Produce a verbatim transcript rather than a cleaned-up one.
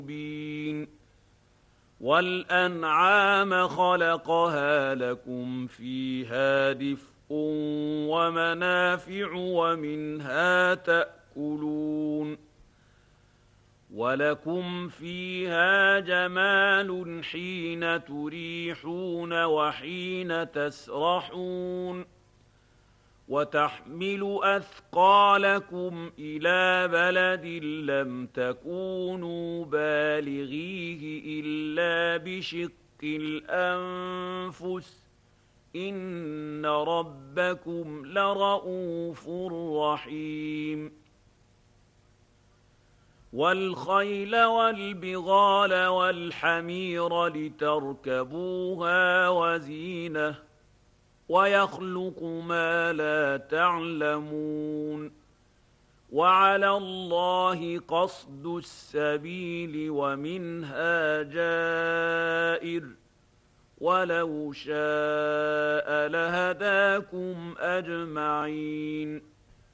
مبين والأنعام خلقها لكم فيها دفء ومنافع ومنها تأكلون ولكم فيها جمال حين تريحون وحين تسرحون وتحمل أثقالكم إلى بلد لم تكونوا بالغيه إلا بشق الأنفس إن ربكم لرءوف رحيم والخيل والبغال والحمير لتركبوها وزينة ويخلق ما لا تعلمون وعلى الله قصد السبيل ومنها جائر ولو شاء لهداكم أجمعين